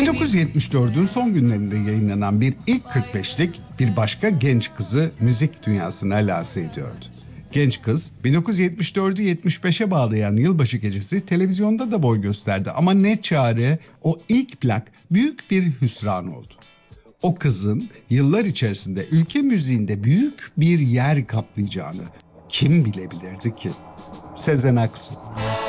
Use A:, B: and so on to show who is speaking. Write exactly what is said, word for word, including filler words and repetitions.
A: yani.
B: bin dokuz yüz yetmiş dördün son günlerinde yayınlanan bir ilk kırk beşlik bir başka genç kızı müzik dünyasına lanse ediyordu. Genç kız bin dokuz yüz yetmiş dördü yetmiş beşe bağlayan yılbaşı gecesi televizyonda da boy gösterdi ama ne çare o ilk plak büyük bir hüsran oldu. O kızın yıllar içerisinde ülke müziğinde büyük bir yer kaplayacağını kim bilebilirdi ki? Sezen Aksu.